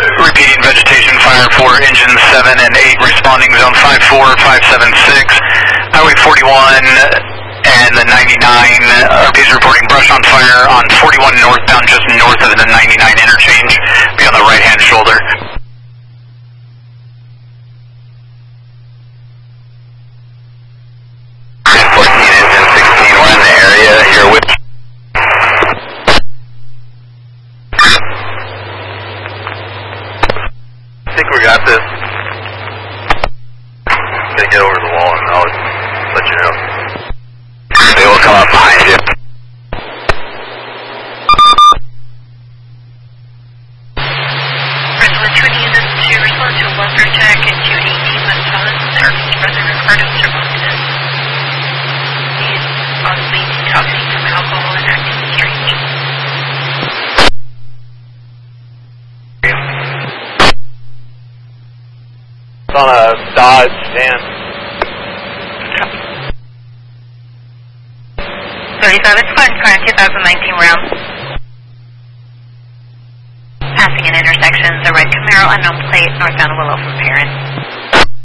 Repeating vegetation fire for engines 7 and 8 responding zone 54, 576. Highway 41 and the 99 RPs reporting brush on fire on 41 northbound just north of the 99 interchange. Be on the right hand shoulder. 14 engine 16, we're in the area here with. I think we got this. Gonna get over the wall and I'll let you know. They will come up behind you. Rescue 20 units to respond to Western Tech and 218 West Sun. Service President Curtis Trevon. He's possibly detoxing from alcohol and active hearing. On a Dodge stand. 35, it's fun, current 2019 round. Passing an intersection, the red Camaro unknown plate, northbound Willow from Perrin.